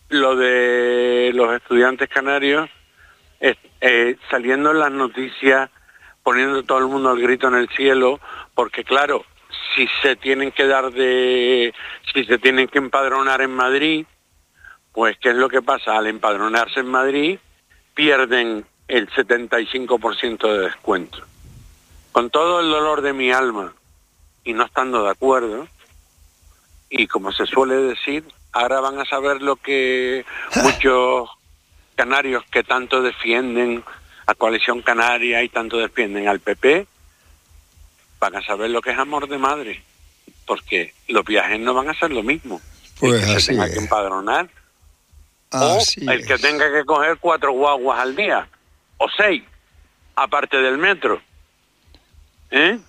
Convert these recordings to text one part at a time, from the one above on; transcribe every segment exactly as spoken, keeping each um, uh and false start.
lo de los estudiantes canarios, es, eh, saliendo en las noticias, poniendo todo el mundo el grito en el cielo, porque claro, si se tienen que dar de, si se tienen que empadronar en Madrid, pues ¿qué es lo que pasa? Al empadronarse en Madrid, pierden el setenta y cinco por ciento de descuento. Con todo el dolor de mi alma, y no estando de acuerdo, y como se suele decir, ahora van a saber lo que muchos canarios que tanto defienden a Coalición Canaria y tanto defienden al P P, van a saber lo que es amor de madre, porque los viajes no van a ser lo mismo. Pues el que así se tenga es. que empadronar, Así o el es. que tenga que coger cuatro guaguas al día, o seis, aparte del metro. ¿Eh?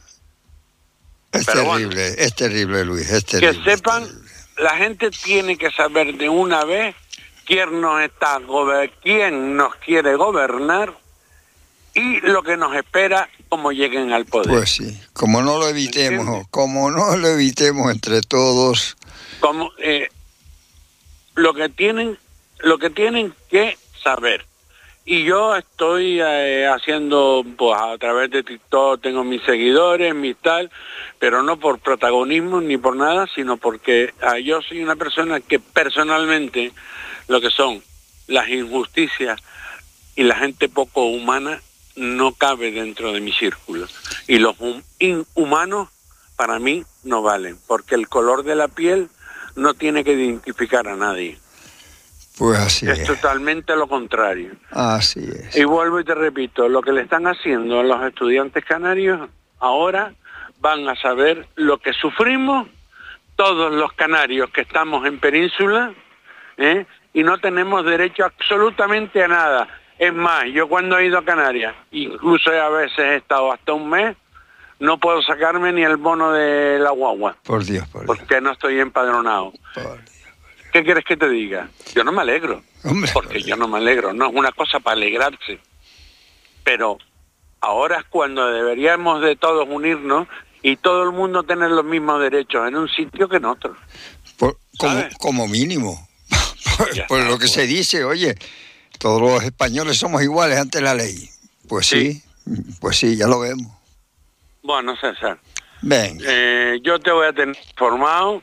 Es Pero terrible, bueno, es terrible, Luis, es que terrible. sepan, la gente tiene que saber de una vez quién nos está gober- quién nos quiere gobernar y lo que nos espera como lleguen al poder. Pues sí, como no lo evitemos, como no lo evitemos entre todos. Como eh, lo que tienen, lo que tienen que saber. Y yo estoy eh, haciendo, pues a través de TikTok tengo mis seguidores, mis tal, pero no por protagonismo ni por nada, sino porque eh, yo soy una persona que personalmente lo que son las injusticias y la gente poco humana no cabe dentro de mi círculo. Y los hum- inhumanos para mí no valen, porque el color de la piel no tiene que identificar a nadie. Pues así es. Es totalmente lo contrario. Así es. Y vuelvo y te repito, lo que le están haciendo a los estudiantes canarios, ahora van a saber lo que sufrimos todos los canarios que estamos en península, ¿eh? Y no tenemos derecho absolutamente a nada. Es más, yo cuando he ido a Canarias, incluso a veces he estado hasta un mes, no puedo sacarme ni el bono de la guagua. Por Dios, por Dios. Porque no estoy empadronado. Por Dios. ¿Qué quieres que te diga? Yo no me alegro, Hombre, porque yo no me alegro, no es una cosa para alegrarse. Pero ahora es cuando deberíamos de todos unirnos y todo el mundo tener los mismos derechos en un sitio que en otro. Por, como, como mínimo. por Ya por está, lo que pues. se dice, oye, todos los españoles somos iguales ante la ley. Pues sí, sí pues sí, ya lo vemos. Bueno, César, Venga. eh, yo te voy a tener informado.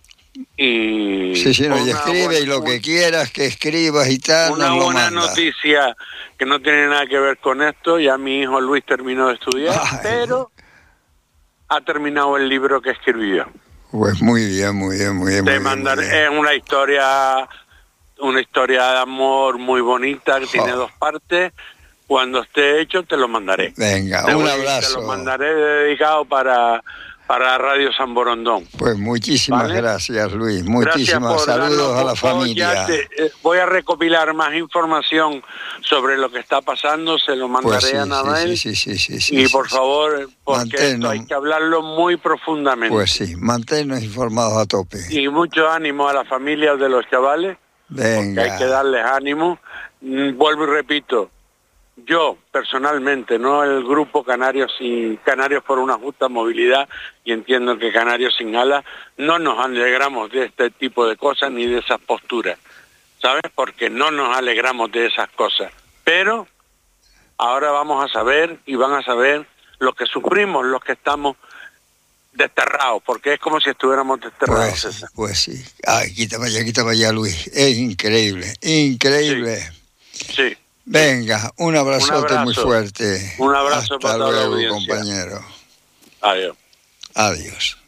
Y sí, sí, no, y una escribe buena, y lo que quieras que escribas y tal, una nos lo buena manda. noticia que no tiene nada que ver con esto. Ya mi hijo Luis terminó de estudiar, Ay. pero ha terminado el libro que escribió. Pues muy bien, muy bien, muy bien. Te muy bien, mandaré, muy bien. es una historia, una historia de amor muy bonita que Jo. tiene dos partes. Cuando esté hecho te lo mandaré. Venga, te un voy- abrazo. Te lo mandaré dedicado para para Radio San Borondón. Pues muchísimas ¿Vale? gracias, Luis. Gracias Muchísimas por saludos darnos a la voz. familia. Ya te, eh, voy a recopilar más información sobre lo que está pasando, se lo mandaré Pues sí, a Anabel. sí, sí, sí, sí, sí, y sí, por sí. favor, porque Manténnos. esto hay que hablarlo muy profundamente. Pues sí, manténnos informados a tope. Y mucho ánimo a las familias de los chavales, Venga. porque hay que darles ánimo. Mm, Vuelvo y repito, yo personalmente, no el grupo Canarios sin Canarios por una justa movilidad, y entiendo que Canarios sin alas, no nos alegramos de este tipo de cosas ni de esas posturas, ¿sabes? Porque no nos alegramos de esas cosas. Pero ahora vamos a saber y van a saber lo que sufrimos los que estamos desterrados, porque es como si estuviéramos desterrados. Pues, César. pues sí. Ay, quítame allá, quítame allá, Luis. Es increíble, increíble. Sí. Venga, un abrazote Un abrazo. muy fuerte. Un abrazo Hasta para toda la luego, audiencia. compañero. Adiós. Adiós.